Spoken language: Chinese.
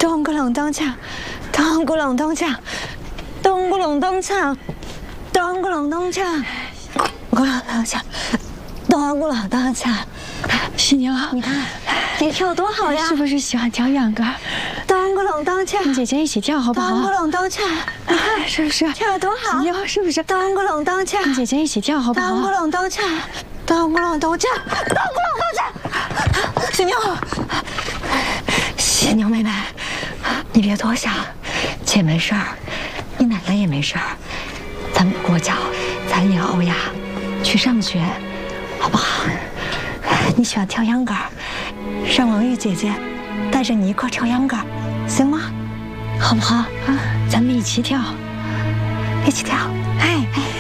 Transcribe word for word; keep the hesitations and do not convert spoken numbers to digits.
咚咕隆咚锵，咚咕隆咚锵，咚咕隆咚锵，咚咕隆咚锵，咕隆咚锵，咚咕隆咚锵。 犀牛， 你看，你跳多好呀！ 是不是喜欢跳秧歌？ 咚咕隆咚锵， 跟姐姐一起跳好不好？ 咚咕隆咚锵，你看是不是？ 跳得多好！ 犀牛，是不是？ 咚咕隆咚锵， 跟姐姐一起跳好不好？ 咚咕隆咚锵，咚咕隆咚锵，咚咕隆咚锵。犀牛，犀牛妹妹，你别多想，姐没事儿，你奶奶也没事儿，咱们裹脚，咱也欧亚，去上学，好不好？你喜欢跳秧歌，让王玉姐姐带着你一块跳秧歌，行吗？好不好？啊，咱们一起跳，一起跳。